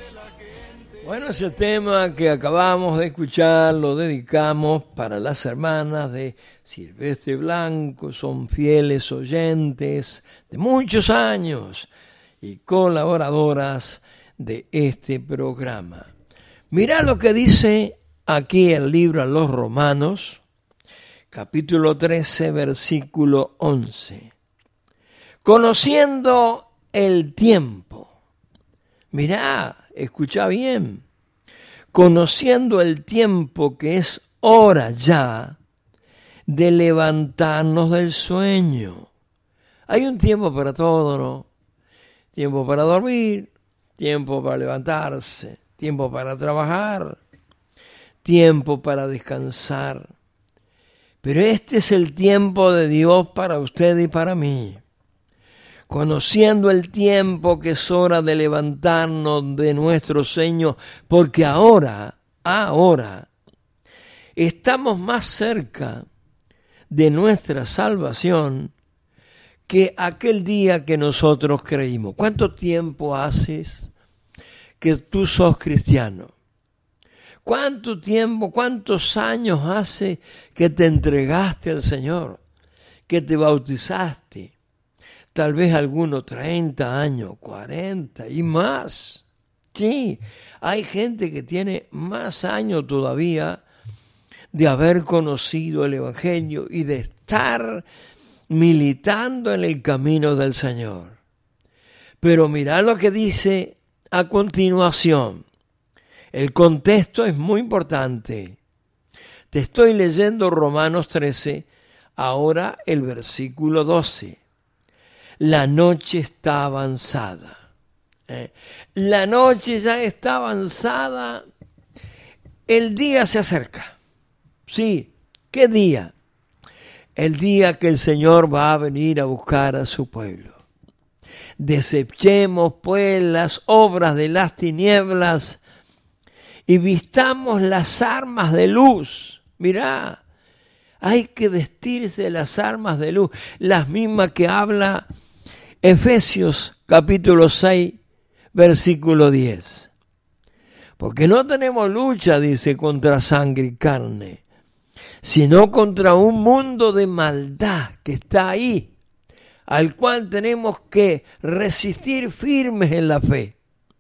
Bueno, ese tema que acabamos de escuchar lo dedicamos para las hermanas de Silvestre Blanco, son fieles oyentes de muchos años y colaboradoras de este programa. Mirá lo que dice aquí el libro a los Romanos, capítulo 13, versículo 11. Conociendo el tiempo. Mirá, escucha bien. Conociendo el tiempo que es hora ya de levantarnos del sueño. Hay un tiempo para todo, ¿no? Tiempo para dormir, tiempo para levantarse, tiempo para trabajar, tiempo para descansar. Pero este es el tiempo de Dios para usted y para mí. Conociendo el tiempo que es hora de levantarnos de nuestro sueño, porque ahora, estamos más cerca de nuestra salvación que aquel día que nosotros creímos. ¿Cuánto tiempo haces que tú sos cristiano? ¿Cuánto tiempo, cuántos años hace que te entregaste al Señor, que te bautizaste? Tal vez algunos 30 años, 40 y más. Sí, hay gente que tiene más años todavía de haber conocido el Evangelio y de estar militando en el camino del Señor. Pero mirá lo que dice a continuación. El contexto es muy importante. Te estoy leyendo Romanos 13, ahora el versículo 12. La noche está avanzada. La noche ya está avanzada. El día se acerca. Sí, ¿qué día? El día que el Señor va a venir a buscar a su pueblo. Desechemos pues las obras de las tinieblas y vistamos las armas de luz. Mirá, hay que vestirse de las armas de luz, las mismas que habla Efesios capítulo 6, versículo 10. Porque no tenemos lucha, dice, contra sangre y carne, sino contra un mundo de maldad que está ahí, al cual tenemos que resistir firmes en la fe,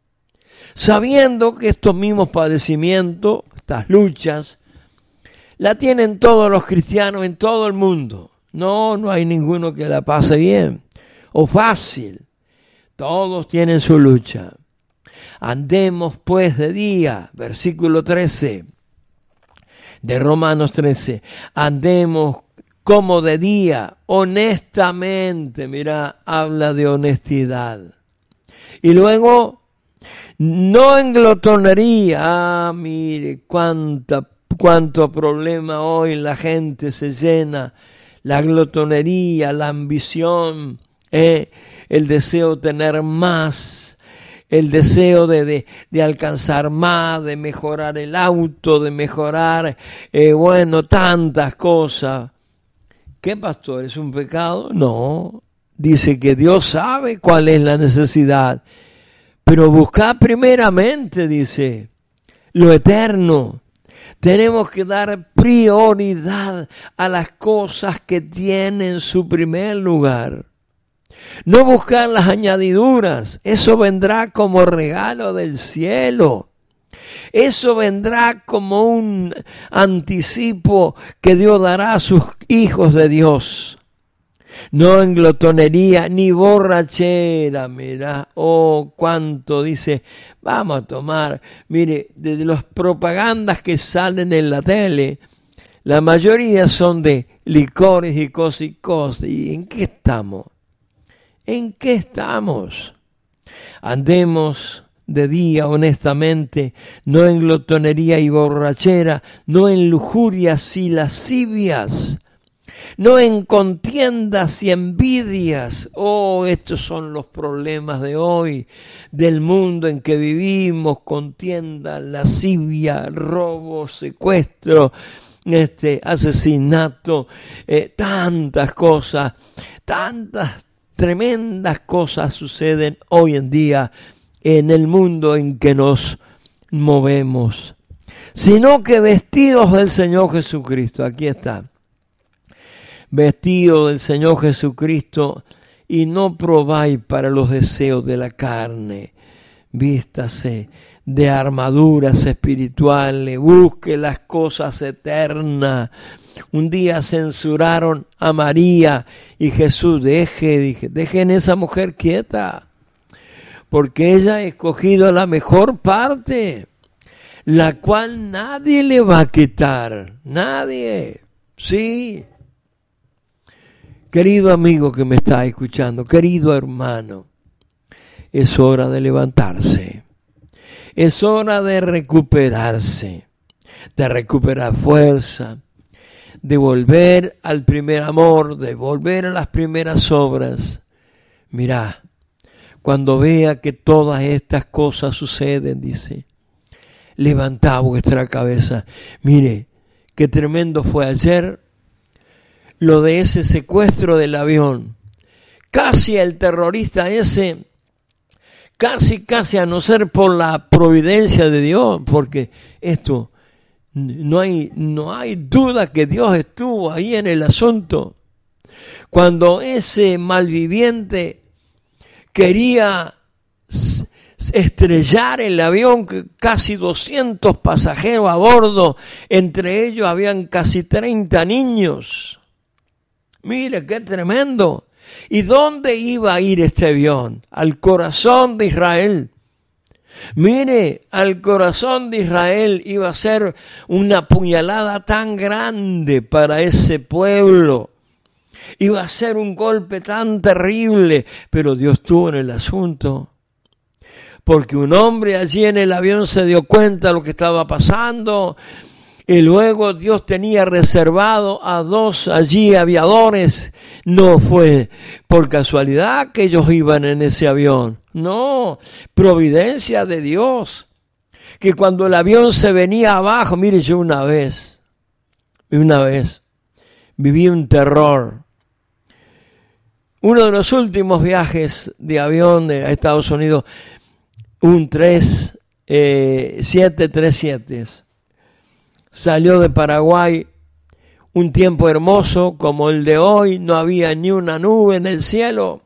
sabiendo que estos mismos padecimientos, estas luchas, la tienen todos los cristianos en todo el mundo. No hay ninguno que la pase bien o fácil. Todos tienen su lucha. Andemos pues de día, versículo 13 de Romanos 13. Andemos como de día, honestamente. Mira, habla de honestidad. Y luego, no en glotonería. Mire, cuánto problema hoy la gente se llena. La glotonería, la ambición, el deseo de tener más, el deseo de alcanzar más, de mejorar el auto, de mejorar, tantas cosas. ¿Qué, pastor? ¿Es un pecado? No. Dice que Dios sabe cuál es la necesidad. Pero buscad primeramente, dice, lo eterno. Tenemos que dar prioridad a las cosas que tienen su primer lugar. No buscar las añadiduras. Eso vendrá como regalo del cielo. Eso vendrá como un anticipo que Dios dará a sus hijos de Dios. No en glotonería ni borrachera, mira, cuánto dice, vamos a tomar. Mire, de las propagandas que salen en la tele, la mayoría son de licores y cosas. ¿Y en qué estamos? ¿En qué estamos? Andemos de día honestamente, no en glotonería y borrachera, no en lujurias y lascivias, no en contiendas y envidias. Estos son los problemas de hoy, del mundo en que vivimos: contienda, lascivia, robo, secuestro, asesinato, tantas cosas, tantas tremendas cosas suceden hoy en día en el mundo en que nos movemos, sino que vestidos del Señor Jesucristo. Aquí está. Vestidos del Señor Jesucristo, y no probáis para los deseos de la carne. Vístase de armaduras espirituales, busque las cosas eternas. Un día censuraron a María y Jesús, dejen esa mujer quieta, porque ella ha escogido la mejor parte, la cual nadie le va a quitar, nadie. Sí. Querido amigo que me está escuchando, querido hermano, es hora de levantarse, es hora de recuperarse, de recuperar fuerza, de volver al primer amor, de volver a las primeras obras. Mirá, cuando vea que todas estas cosas suceden, dice, levantad vuestra cabeza. Mire, qué tremendo fue ayer lo de ese secuestro del avión. Casi el terrorista ese, casi a no ser por la providencia de Dios, porque esto, no hay duda que Dios estuvo ahí en el asunto. Cuando ese malviviente quería estrellar el avión, casi 200 pasajeros a bordo, entre ellos habían casi 30 niños. Mire, qué tremendo. ¿Y dónde iba a ir este avión? Al corazón de Israel. Mire, al corazón de Israel iba a ser una puñalada tan grande para ese pueblo. Iba a ser un golpe tan terrible, pero Dios estuvo en el asunto. Porque un hombre allí en el avión se dio cuenta de lo que estaba pasando. Y luego Dios tenía reservado a 2 allí aviadores. No fue por casualidad que ellos iban en ese avión. No, providencia de Dios. Que cuando el avión se venía abajo, mire, yo una vez viví un terror. Uno de los últimos viajes de avión a Estados Unidos, un 737. Salió de Paraguay, un tiempo hermoso como el de hoy, no había ni una nube en el cielo,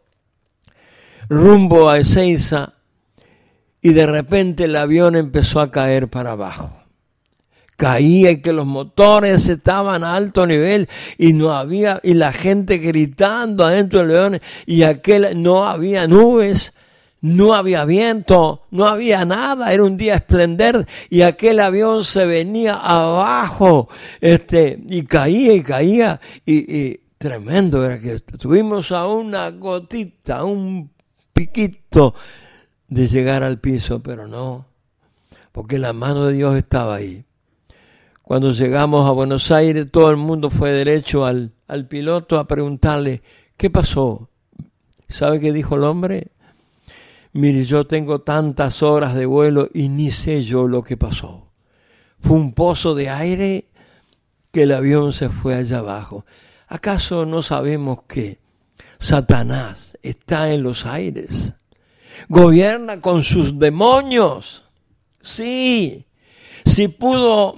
rumbo a Ezeiza, y de repente el avión empezó a caer para abajo. Caía y que los motores estaban a alto nivel y no había, y la gente gritando adentro del avión, y no había nubes. No había viento, no había nada, era un día esplendor y aquel avión se venía abajo y caía y tremendo era que estuvimos a una gotita, un piquito de llegar al piso, pero no, porque la mano de Dios estaba ahí. Cuando llegamos a Buenos Aires, todo el mundo fue derecho al piloto a preguntarle, ¿qué pasó? ¿Sabe qué dijo el hombre? Mire, yo tengo tantas horas de vuelo y ni sé yo lo que pasó. Fue un pozo de aire que el avión se fue allá abajo. ¿Acaso no sabemos que Satanás está en los aires? Gobierna con sus demonios. Sí. Si pudo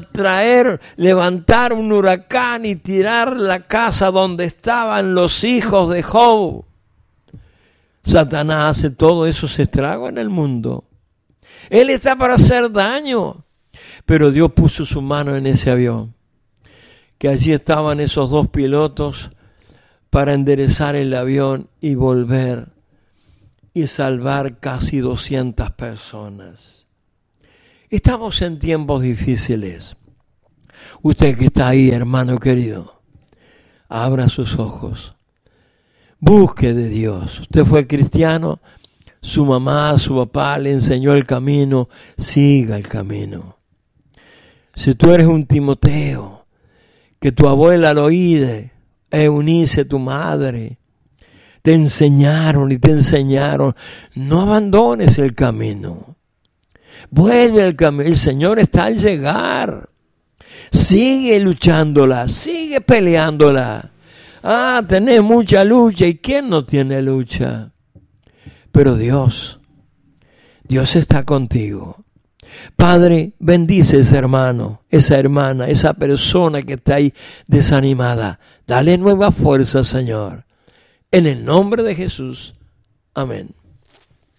levantar un huracán y tirar la casa donde estaban los hijos de Job, Satanás hace todo eso, se estrago en el mundo. Él está para hacer daño. Pero Dios puso su mano en ese avión. Que allí estaban esos 2 pilotos para enderezar el avión y volver y salvar casi 200 personas. Estamos en tiempos difíciles. Usted que está ahí, hermano querido, abra sus ojos. Busque de Dios. Usted fue cristiano, su mamá, su papá le enseñó el camino, siga el camino. Si tú eres un Timoteo, que tu abuela Loide, Eunice, tu madre, te enseñaron, no abandones el camino. Vuelve al camino, el Señor está al llegar. Sigue luchándola, sigue peleándola. Tenés mucha lucha. ¿Y quién no tiene lucha? Pero Dios Dios está contigo. Padre, bendice a ese hermano, esa hermana, esa persona que está ahí desanimada. Dale nueva fuerza, Señor. En el nombre de Jesús. Amén.